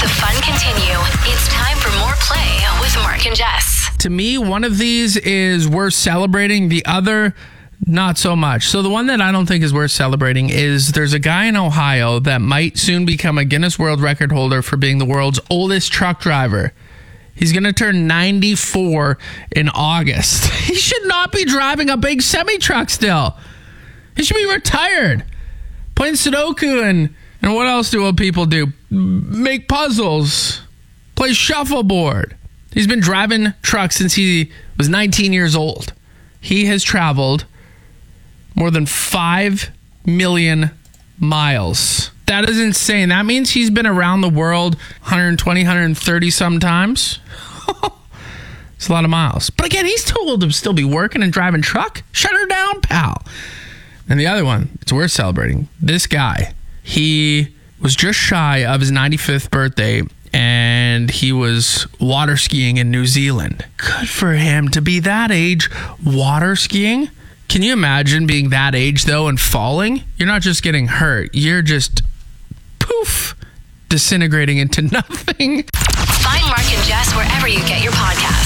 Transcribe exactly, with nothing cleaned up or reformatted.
the fun continue. It's time for more Play with Mark and Jess. To me, one of these is worth celebrating. The other, not so much. So the one that I don't think is worth celebrating is there's a guy in Ohio that might soon become a Guinness World Record holder for being the world's oldest truck driver. He's going to turn ninety-four in August. He should not be driving a big semi-truck still. He should be retired. Playing Sudoku and, and what else do old people do? Make puzzles. Play shuffleboard. He's been driving trucks since he was nineteen years old. He has traveled more than five million miles. That is insane. That means he's been around the world one hundred twenty, one hundred thirty sometimes. It's a lot of miles. But again, he's too old to still be working and driving truck. Shut her down, pal. And the other one, it's worth celebrating. This guy, he was just shy of his ninety-fifth birthday, and he was water skiing in New Zealand. Good for him to be that age, water skiing. Can you imagine being that age, though, and falling? You're not just getting hurt. You're just, poof, disintegrating into nothing. Find Mark and Jess wherever you get your podcasts.